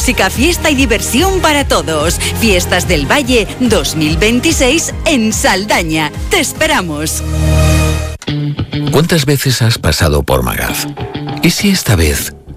música, fiesta y diversión para todos. Fiestas del Valle 2026 en Saldaña. ¡Te esperamos! ¿Cuántas veces has pasado por Magaz? ¿Y si esta vez